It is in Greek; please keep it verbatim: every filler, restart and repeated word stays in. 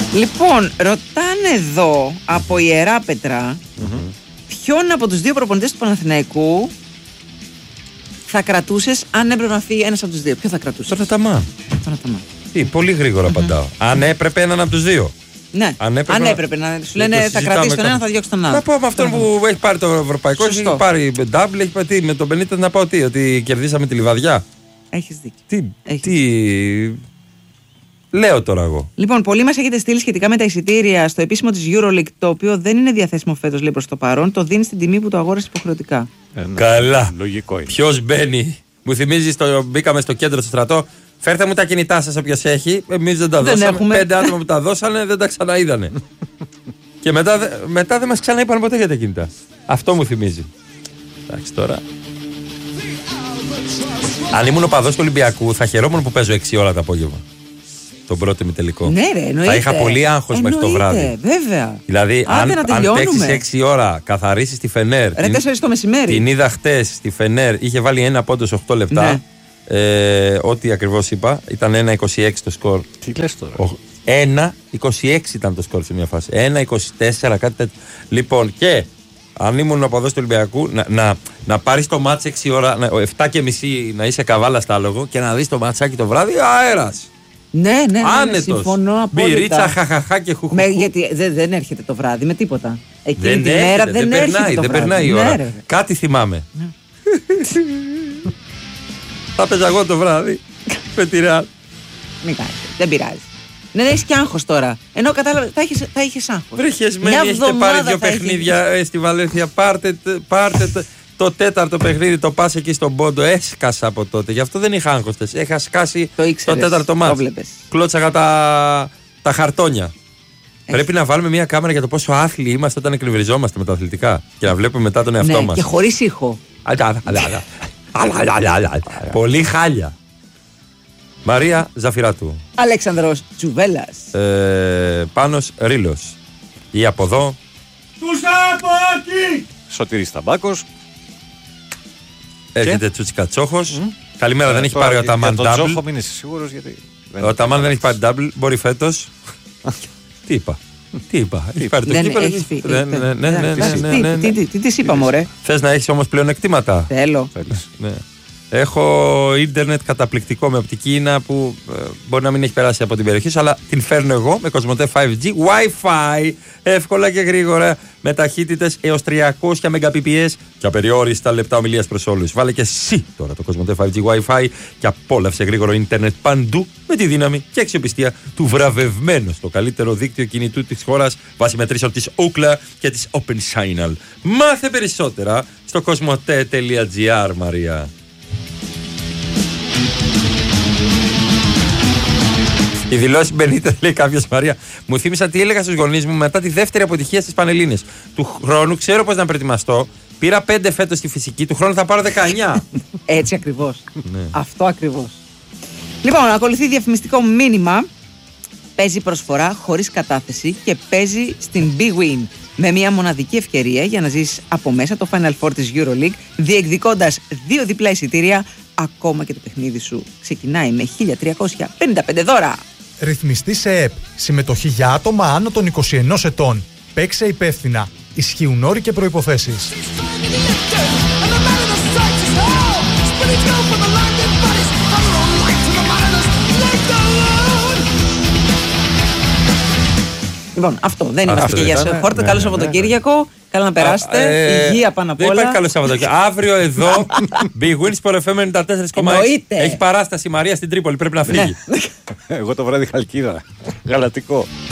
Λοιπόν, ρωτάνε εδώ από Ιεράπετρα mm-hmm. ποιον από τους δύο προπονητές του Παναθηναϊκού θα κρατούσες αν έπρεπε να φύγει ένας από τους δύο. Ποιο θα κρατούσες? Τον Αταμάν. Τον Αταμάν. Τι, πολύ γρήγορα mm-hmm. απαντάω. Αν έπρεπε έναν από τους δύο. Ναι, αν έπρεπε, αν έπρεπε να... να σου λένε θα κρατήσει τον ένα, θα διώξει τον άλλο. Να πω με αυτόν που έχει πάρει το ευρωπαϊκό, έχει πάρει double, έχει πάρει τι, με τον Μπενίτες να πω τι, ότι κερδίσαμε τη Λιβαδιά. Έχεις δίκιο. Τι, Έχεις. τι... Λέω τώρα εγώ. Λοιπόν, πολλοί μας έχετε στείλει σχετικά με τα εισιτήρια στο επίσημο της EuroLeague, το οποίο δεν είναι διαθέσιμο φέτος, λέει, προς το παρόν. Το δίνει στην τιμή που το αγόρασε υποχρεωτικά. Ε, ναι. Καλά. Λογικό είναι. Ποιος μπαίνει, μου θυμίζει, στο, μπήκαμε στο κέντρο στο στρατό. Φέρτε μου τα κινητά σας όποιος έχει. Εμείς δεν τα δεν δώσαμε. Έχουμε. Πέντε άτομα που τα δώσανε δεν τα ξαναείδανε. Και μετά, μετά δεν μας ξαναείπαν ποτέ για τα κινητά. Αυτό μου θυμίζει. Εντάξει τώρα. Αν ήμουν οπαδός του Ολυμπιακού, θα χαιρόμουν που παίζω έξι ώρα το απόγευμα. Τον πρώτο ημιτελικό. Ναι, ρε, εννοείται. Θα είχα πολύ άγχος μέχρι το βράδυ. Βέβαια. Δηλαδή, Α, αν, αν παίξεις έξι ώρα, καθαρίσεις τη Φενέρ. Ρε, τέσσερις το μεσημέρι. Την είδα χτες στη Φενέρ, είχε βάλει ένα πόντο σε οκτώ λεπτά. Ναι. Ε, ό,τι ακριβώς είπα, ήταν ένα είκοσι έξι το σκορ. Τι λες τώρα? ένα είκοσι έξι ήταν το σκορ σε μια φάση. ένα είκοσι τέσσερα, κάτι τέτοιο. Λοιπόν, και αν ήμουν από εδώ του Ολυμπιακού, να, να, να πάρεις το μάτς έξι ώρα, επτά και μισή να είσαι καβάλα στάλογο και να δεις το ματσάκι το βράδυ, αέρας. Ναι, ναι, ναι, άνετος. Συμφωνώ απόλυτα. Μπυρίτσα, χαχαχά και χουχουχού. Γιατί δεν, δεν έρχεται το βράδυ με τίποτα. Εκείνη δεν τη έρχεται, μέρα δεν, δεν, δεν έρχεται περνάει, το δεν βράδυ. περνάει η ώρα. Ναι, κάτι θυμάμαι. Ναι. Θα παίζα εγώ το βράδυ με τη Ρεάλ. Μην κάνεις, δεν πειράζει. Ναι, έχεις και άγχος τώρα. Ενώ κατάλαβε, θα είχες, θα είχες άγχος. Βρε χεσμένη, έχετε πάρει δύο παιχνίδια έχεις... στη Βαλένθια. Πάρτε, πάρτε το τέταρτο παιχνίδι, το πας εκεί στον πόντο. Έσκασα από τότε. Γι' αυτό δεν είχα άγχος. Είχα σκάσει το, το τέταρτο μάτς. Κλώτσαγα τα, τα χαρτόνια. Έχει. Πρέπει να βάλουμε μια κάμερα για το πόσο άθλιοι είμαστε όταν εκνευριζόμαστε με τα αθλητικά. Και να βλέπουμε μετά τον εαυτό ναι, μας. Και χωρίς ήχο. Πολύ χάλια. Μαρία Ζαφυράτου. Αλέξανδρος Τσουβέλλας. Ε, Πάνος Ρήλος. Ή από εδώ. Τους από εκεί. Σωτήρης Ταμπάκος. Έρχεται Τσούτσικα Τσόχος. Mm. Καλημέρα, ε, δεν έχει πάρει ο Ταμάν double. Τον Τσόχο μην είσαι σίγουρος γιατί. Ο Ταμάν δεν έχει πάρει double. Μπορεί φέτος. Τι είπα. Τι είπα. Έχει πάρει το κύπελλο. Τι της είπα, μωρέ. Θες να έχεις όμως πλεονεκτήματα? Θέλω. Έχω ίντερνετ καταπληκτικό με οπτική ίνα που ε, μπορεί να μην έχει περάσει από την περιοχή σου, αλλά την φέρνω εγώ με Κοσμοτέ φάιβ τζι Wi-Fi, εύκολα και γρήγορα, με ταχύτητες έως τριακόσια Mbps και απεριόριστα λεπτά ομιλίας προς όλους. Βάλε και εσύ τώρα το Κοσμοτέ φάιβ τζι Wi-Fi και απόλαυσε γρήγορο ίντερνετ παντού με τη δύναμη και αξιοπιστία του βραβευμένου στο καλύτερο δίκτυο κινητού της χώρας βάσει μετρήσεων της Ookla και της OpenSignal. Μάθε περισσότερα στο κοσμοτέ τελεία τζι άρ, Μαρία. Η δηλώση Μπενίτες, λέει κάποιος, Μαρία, μου θύμισα τι έλεγα στους γονείς μου μετά τη δεύτερη αποτυχία στις Πανελλήνιες. Του χρόνου ξέρω πώς να προετοιμαστώ. Πήρα πέντε φέτος στη φυσική, του χρόνου θα πάρω δεκαεννιά. Έτσι ακριβώς. Ναι. Αυτό ακριβώς. Λοιπόν, ακολουθεί διαφημιστικό μήνυμα. Παίζει προσφορά χωρίς κατάθεση και παίζει στην Big Win. Με μια μοναδική ευκαιρία για να ζεις από μέσα το Final Four της EuroLeague, διεκδικώντας δύο διπλά εισιτήρια. Ακόμα και το παιχνίδι σου ξεκινάει με χίλια τριακόσια πενήντα πέντε δώρα. Ρυθμιστή σε ΕΠ. Συμμετοχή για άτομα άνω των είκοσι ενός ετών. Παίξε υπεύθυνα. Ισχύουν όροι και προϋποθέσεις. Λοιπόν, αυτό δεν είμαστε για σε χόρτα. Καλό Σαββατοκύριακο. Καλά να περάσετε. Ε, Υγεία πάνω απ' όλα. Δεν υπάρχει καλό Σαββατοκύριακο. Αύριο εδώ, Big Win Sport εφ εμ ενενήντα τέσσερα κόμμα έξι. Έχει παράσταση η Μαρία στην Τρίπολη. Πρέπει να φύγει. Εγώ το βράδυ Χαλκίδα. Γαλατικό.